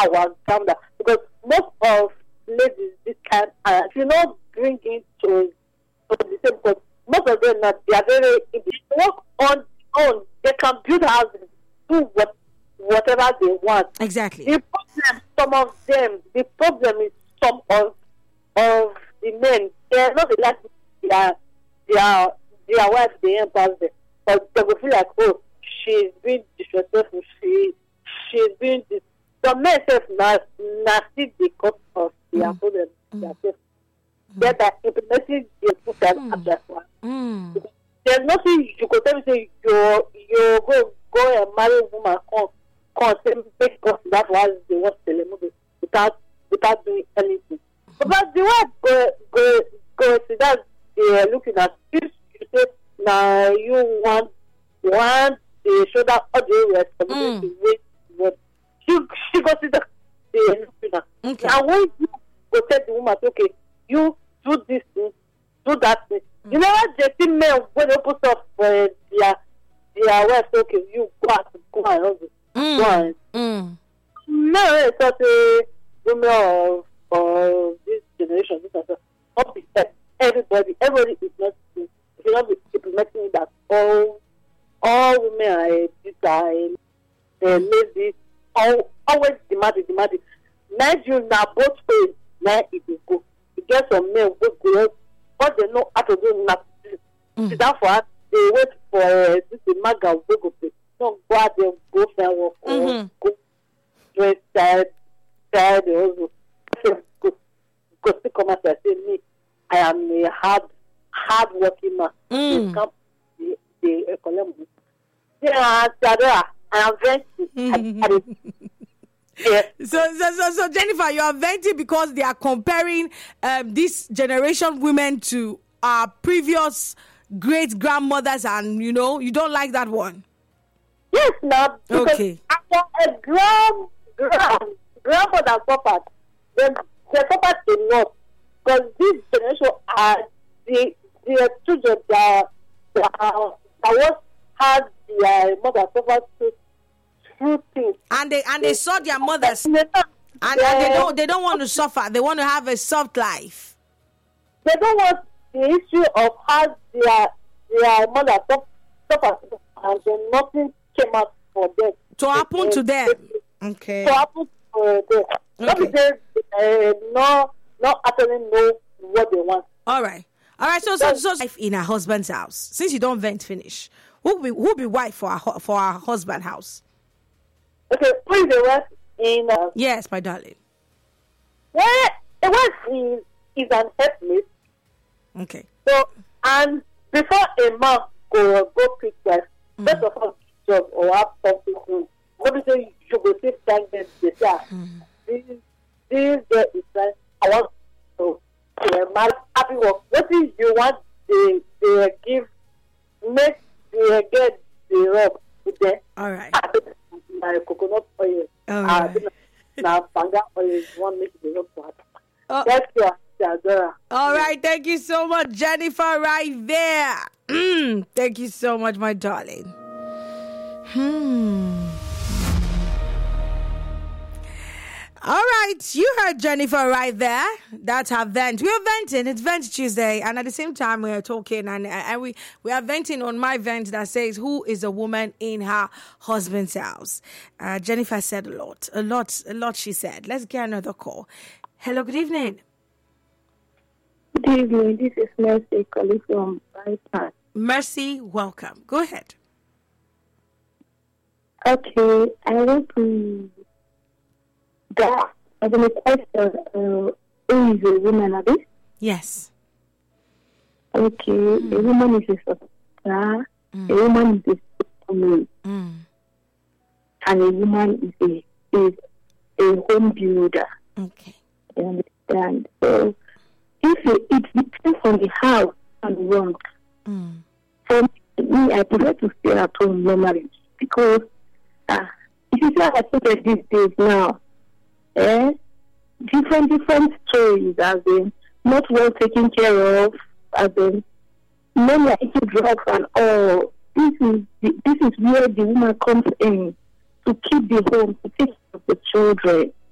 our gender, because most of ladies this kind, if you not bring it to the same, because most of them they are very, if they work on own, they can build houses, do whatever they want. Exactly. The problem is some of the men, they are not like their wife, they empower them, but they will feel like, oh, she's been disrespectful, she's been this. Some men say nasty because of their problem, that are implementing the food and that one. There's nothing you could tell me, say you go and marry a woman, come because that was they want to remove it without doing anything. But the way go see that they're looking at, if you say now you want the shoulder all the way but she go see that they're looking at. Okay. And when you go tell the woman, okay, you do this thing, do that thing. You know what the female when they put up for their wife, okay, you go and hustle. Go and no, it's such a women of this generation, this and that. Not be said. Everybody is not, if you not be implementing that all women are this guy, maybe always demanding. Mind you now both ways, now it will go. You get some men who go, what they know how to do nothing. Sit down for us, they wait for this maga who go pay. Don't go out there, go fair work, or go dress tired also. Go still come out and say, me, I am a hard working man. They collect me. Yeah, I am venting. Yes. So Jennifer, you are venting because they are comparing this generation women to our previous great grandmothers, and you don't like that one. Yes, now because okay. After a grandmother suffered, they suffered a lot, because this generation are the children that was had their mother suffer through things. And they saw their mothers, and they don't want to suffer. They want to have a soft life. They don't want the issue of how their mother suffered, and then nothing came out for them. To happen to them. Okay. To happen to them. Not because not actually know what they want. All right. So wife in her husband's house. Since you don't vent finish, who be wife for our husband house? Okay, who is the wife in? Yes, my darling. Well, the wife is an helpmate. Okay. So, and before a man go pick wife, first of all, job or have something to do. Obviously, you go take time and say, this girl is like, I want to marry, happy work. What is you want? They give, make the get the rub with them. All right. My coconut oil. All right. Now, panga oil one make the rub to happen. Oh. That's your. All right, thank you so much, Jennifer, right there. Thank you so much, my darling. All right, you heard Jennifer right there. That's her vent. We are venting. It's Vent Tuesday, and at the same time we are talking, and we are venting on my vent that says, who is a woman in her husband's house? Jennifer said a lot she said. Let's get another call. Hello, good evening. Good evening. This is Mercy calling from Bypass. Mercy, welcome. Go ahead. Okay, I want to that as a question, who is a woman, are they? Yes. Okay, a woman is a supporter, a woman is a woman, and a woman is a home builder. Okay. You understand? So, it depends on the house and want. For me, I prefer to stay at home normally, because if you say I think at these days now, different stories have been not well taken care of, have been many are eating drugs and all. This is where the woman comes in to keep the home, to take care of the children.